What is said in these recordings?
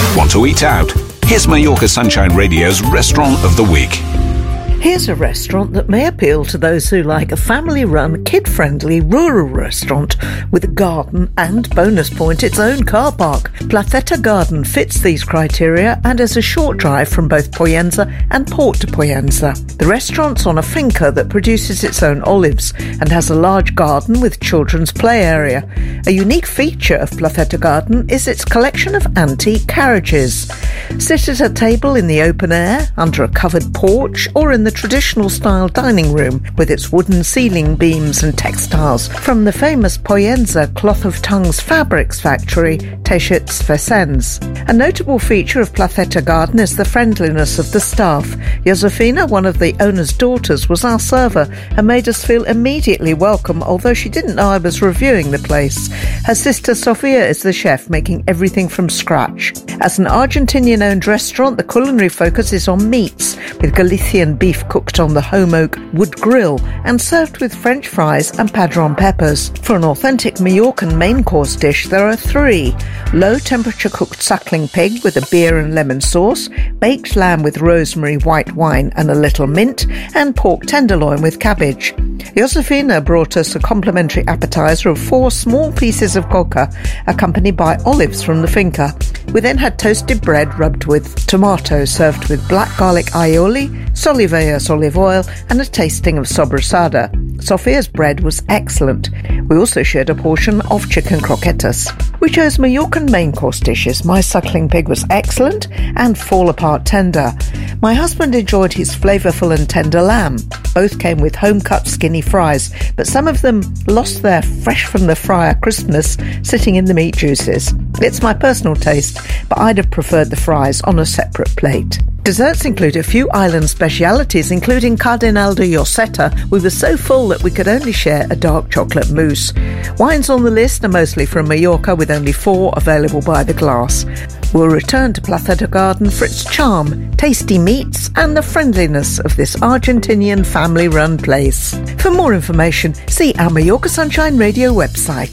Want to eat out? Here's Mallorca Sunshine Radio's Restaurant of the Week. Here's a restaurant that may appeal to those who like a family-run, kid-friendly rural restaurant with a garden and, bonus point, its own car park. Placeta Garden fits these criteria and is a short drive from both Poyenza and Port de Poyenza. The restaurant's on a finca that produces its own olives and has a large garden with children's play area. A unique feature of Placeta Garden is its collection of antique carriages. Sit at a table in the open air, under a covered porch, or in the traditional style dining room with its wooden ceiling beams and textiles from the famous Poyenza Cloth of Tongues fabrics factory, Teixits Vicens. A notable feature of Placeta Garden is the friendliness of the staff. Josefina, one of the owner's daughters, was our server and made us feel immediately welcome, although she didn't know I was reviewing the place. Her sister Sofia is the chef, making everything from scratch. As an Argentinian-owned restaurant, the culinary focus is on meats, with Galician beef cooked on the home oak wood grill and served with French fries and padron peppers. For an authentic Mallorcan main course dish, there are 3. Low temperature cooked suckling pig with a beer and lemon sauce, baked lamb with rosemary, white wine and a little mint, and pork tenderloin with cabbage. Josefina brought us a complimentary appetizer of 4 small pieces of coca, accompanied by olives from the finca. We then had toasted bread rubbed with tomato, served with black garlic aioli, Soliveus olive oil, and a tasting of sobrasada. Sofia's bread was excellent. We also shared a portion of chicken croquetas. We chose Mallorcan main course dishes. My suckling pig was excellent and fall-apart tender. My husband enjoyed his flavourful and tender lamb. Both came with home-cut skinny fries, but some of them lost their fresh-from-the-fryer crispness sitting in the meat juices. It's my personal taste, but I'd have preferred the fries on a separate plate. Desserts include a few island specialities, including Cardenal de Lloseta. We were so full that we could only share a dark chocolate mousse. Wines on the list are mostly from Mallorca, with only 4 available by the glass. We'll return to Placeta Garden for its charm, tasty meats, and the friendliness of this Argentinian family-run place. For more information, see our Mallorca Sunshine Radio website.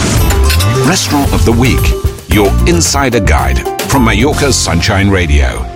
Restaurant of the Week, your insider guide from Mallorca Sunshine Radio.